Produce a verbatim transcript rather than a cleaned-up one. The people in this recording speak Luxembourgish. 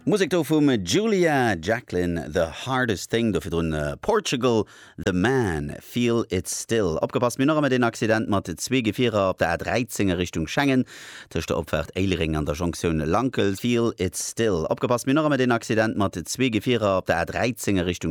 Musik do vum Julia Jacqueline, The Hardest Thing, do fir dun uh, Portugal, The Man, Feel It Still. Opgepasst mir noch einmal den Accident mat de zwee Gefierer op der A dreizehn Richtung Schengen, tech der Opfahrt Eilering an der Jonction Lankel, Feel It Still. Opgepasst mir noch einmal den Accident mat de zwee Gefierer op der A dreizehn Richtung